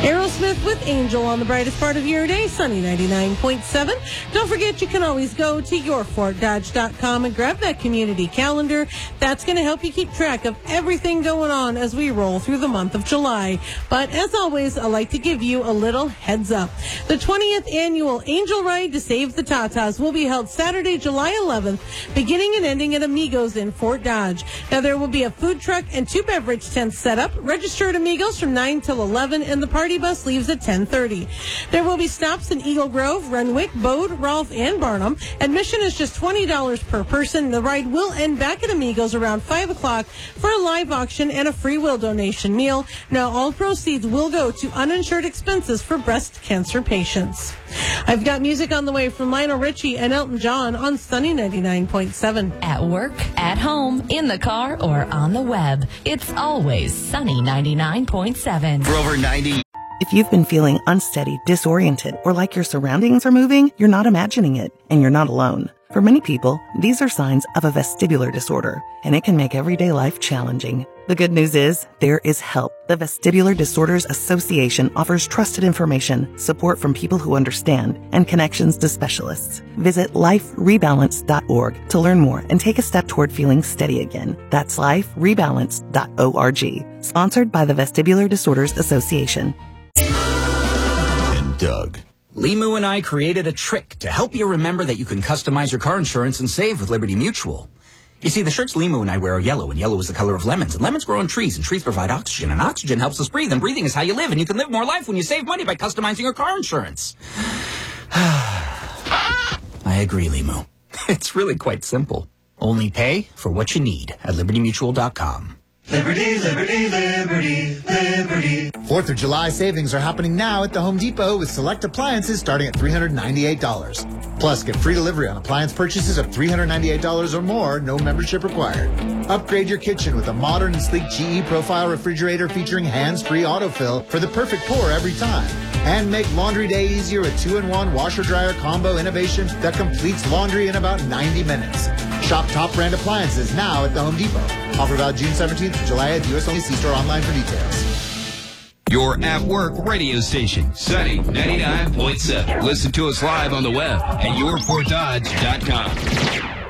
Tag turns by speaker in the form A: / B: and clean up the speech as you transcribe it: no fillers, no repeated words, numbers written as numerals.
A: Aerosmith with Angel on the brightest part of your day, Sunny 99.7. Don't forget, you can always go to yourfortdodge.com and grab that community calendar. That's going to help you keep track of everything going on as we roll through the month of July. But as always, I like to give you a little heads up. The 20th annual Angel Ride to Save the Tatas will be held Saturday, July 11th, beginning and ending at Amigos in Fort Dodge. Now, there will be a food truck and 2 beverage tents set up. Register at Amigos from 9 till 11, and the party bus leaves at 10:30. There will be stops in Eagle Grove, Renwick, Bode, Rolfe, and Barnum. Admission is just $20 per person. The ride will end back at Amigos around 5 o'clock for a live auction and a free will donation meal. Now, all proceeds will go to uninsured expenses for breast cancer patients. I've got music on the way from Lionel Richie and Elton John on Sunny 99.7.
B: At work, at home, in the car, or on the web. It's always Sunny 99.7.
C: For over 90.
D: If you've been feeling unsteady, disoriented, or like your surroundings are moving, you're not imagining it, and you're not alone. For many people, these are signs of a vestibular disorder, and it can make everyday life challenging. The good news is, there is help. The Vestibular Disorders Association offers trusted information, support from people who understand, and connections to specialists. Visit liferebalance.org to learn more and take a step toward feeling steady again. That's liferebalance.org. Sponsored by the Vestibular Disorders Association.
C: And Doug.
E: Limu and I created a trick to help you remember that you can customize your car insurance and save with Liberty Mutual. You see, the shirts Limu and I wear are yellow, and yellow is the color of lemons. And lemons grow on trees, and trees provide oxygen, and oxygen helps us breathe, and breathing is how you live, and you can live more life when you save money by customizing your car insurance. I agree, Limu. It's really quite simple. Only pay for what you need at libertymutual.com.
F: Liberty, liberty, liberty, liberty. 4th of July savings are happening now at the Home Depot with select appliances starting at $398. Plus, get free delivery on appliance purchases of $398 or more, no membership required. Upgrade your kitchen with a modern and sleek GE Profile refrigerator featuring hands-free autofill for the perfect pour every time. And make laundry day easier with 2-in-1 washer-dryer combo innovation that completes laundry in about 90 minutes. Shop top brand appliances now at the Home Depot. Offer valid June 17th to July at US only. See store online for details.
G: Your at-work radio station, Sunny 99.7. Listen to us live on the web at yourfortdodge.com.